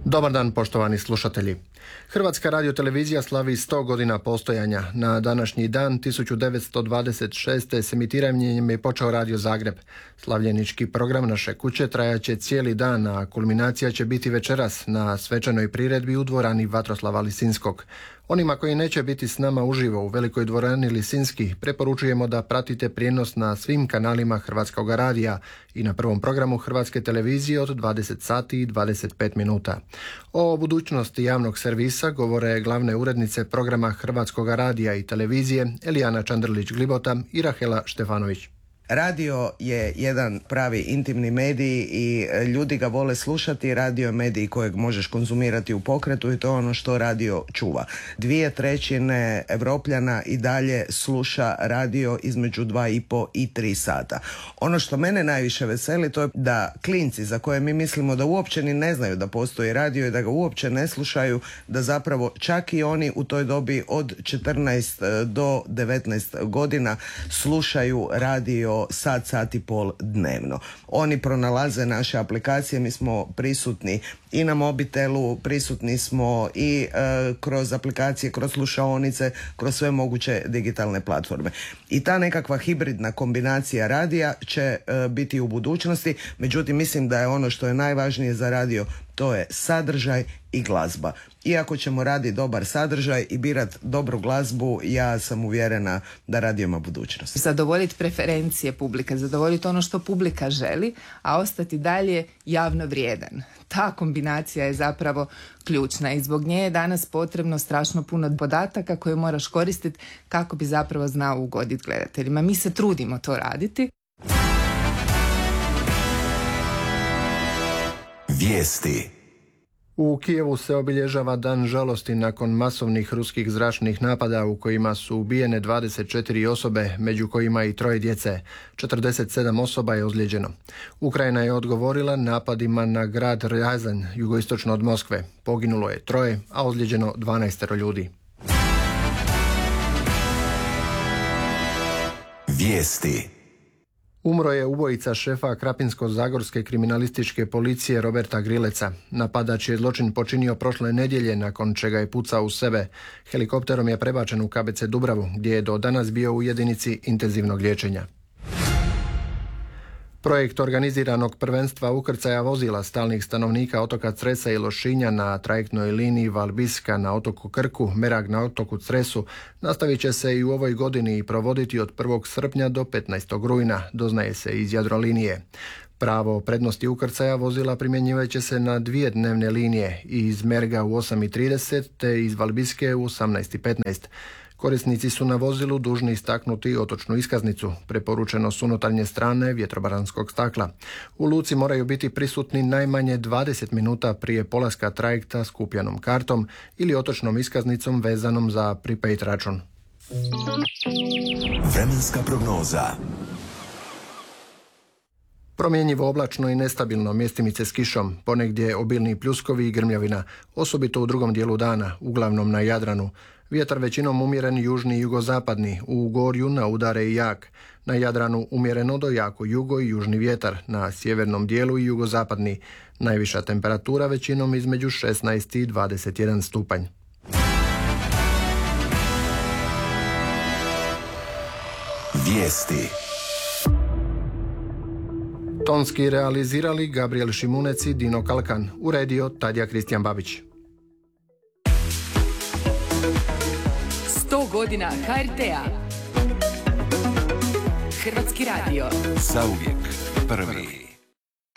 Dobar dan, poštovani slušatelji. Hrvatska radiotelevizija slavi 100 godina postojanja. Na današnji dan 1926. s emitiranjem je počeo Radio Zagreb. Slavljenički program naše kuće trajaće cijeli dan, a kulminacija će biti večeras na svečanoj priredbi u dvorani Vatroslava Lisinskog. Onima koji neće biti s nama uživo u velikoj dvorani Lisinski preporučujemo da pratite prijenos na svim kanalima Hrvatskog radija i na prvom programu Hrvatske televizije od 20 sati i 25 minuta. O budućnosti javnog servisa govore glavne urednice programa Hrvatskog radija i televizije Elijana Čandrlić-Glibota i Rahela Štefanović. Radio je jedan pravi intimni medij i ljudi ga vole slušati. Radio je medij kojeg možeš konzumirati u pokretu i to je ono što radio čuva. 2/3 Evropljana i dalje sluša radio između 2,5 i 3 sata. Ono što mene najviše veseli to je da klinci za koje mi mislimo da uopće ni ne znaju da postoji radio i da ga uopće ne slušaju, da zapravo čak i oni u toj dobi od 14 do 19 godina slušaju radio sat i pol dnevno. Oni pronalaze naše aplikacije, mi smo prisutni i na mobitelu, prisutni smo i kroz aplikacije, kroz slušaonice, kroz sve moguće digitalne platforme. I ta nekakva hibridna kombinacija radija će biti u budućnosti, međutim mislim da je ono što je najvažnije za radio, to je sadržaj i glazba. Iako ćemo raditi dobar sadržaj i birat dobru glazbu, ja sam uvjerena da radio ima budućnost. Zadovoljiti preferencije publike, zadovoljiti ono što publika želi, a ostati dalje javno vrijedan. Ta kombinacija je zapravo ključna i zbog nje je danas potrebno strašno puno podataka koje moraš koristiti kako bi zapravo znao ugoditi gledateljima. Mi se trudimo to raditi. Vijesti. U Kijevu se obilježava dan žalosti nakon masovnih ruskih zračnih napada u kojima su ubijene 24 osobe, među kojima i 3 djece. 47 osoba je ozlijeđeno. Ukrajina je odgovorila napadima na grad Rjazan, jugoistočno od Moskve. Poginulo je 3, a ozlijeđeno 12 ljudi. Vijesti. Umro je ubojica šefa Krapinsko-zagorske kriminalističke policije Roberta Grileca. Napadač je zločin počinio prošle nedjelje, nakon čega je pucao u sebe. Helikopterom je prebačen u KBC Dubravu, gdje je do danas bio u jedinici intenzivnog liječenja. Projekt organiziranog prvenstva ukrcaja vozila stalnih stanovnika otoka Cresa i Lošinja na trajektnoj liniji Valbiska na otoku Krku, Merag na otoku Cresu nastavit će se i u ovoj godini i provoditi od 1. srpnja do 15. rujna, doznaje se iz Jadrolinije. Pravo prednosti ukrcaja vozila primjenjivat će se na 2 dnevne linije, iz Merga u 8:30 te iz Valbiske u 18:15. Korisnici su na vozilu dužni istaknuti otočnu iskaznicu, preporučeno s unutarnje strane vjetrobaranskog stakla. U luci moraju biti prisutni najmanje 20 minuta prije polaska trajekta s kupljenom kartom ili otočnom iskaznicom vezanom za prepaid račun. Vremenska prognoza. Promjenjivo oblačno i nestabilno, mjestimice s kišom, ponegdje obilni pljuskovi i grmljavina, osobito u drugom dijelu dana, uglavnom na Jadranu. Vjetar većinom umjeren južni i jugozapadni, u Gorju na udare i jak. Na Jadranu umjereno do jako jugo i južni vjetar, na sjevernom dijelu i jugozapadni. Najviša temperatura većinom između 16 i 21 stupanj. Vijesti. Tonski realizirali Gabriel Šimunec i Dino Kalkan, uredio Tadija Kristijan Babić. 100 godina HRT-a. Hrvatski radio. Zauvijek prvi.